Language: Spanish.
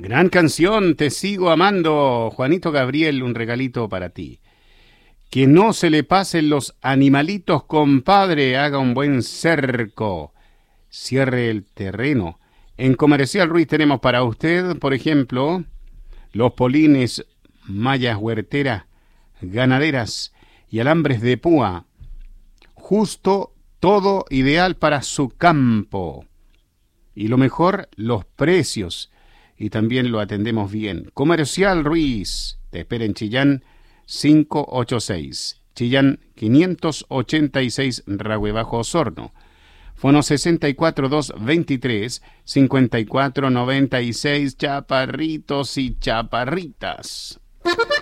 Gran canción, Te sigo amando. Juanito Gabriel, un regalito para ti. Que no se le pasen los animalitos, compadre. Haga un buen cerco. Cierre el terreno. En Comercial Ruiz tenemos para usted, por ejemplo, los polines, mallas huerteras, ganaderas y alambres de púa. Justo todo ideal para su campo. Y lo mejor, los precios. Y también lo atendemos bien. Comercial Ruiz. Te espera en Chillán 586. Chillán 586, Rahue Bajo Osorno. Fono 64223-5496. Chaparritos y chaparritas.